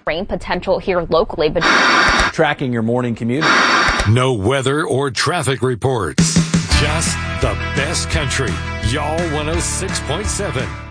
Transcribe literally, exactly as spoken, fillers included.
rain potential here locally. But tracking your morning commute. No weather or traffic reports. Just the best country. Y'all one oh six point seven.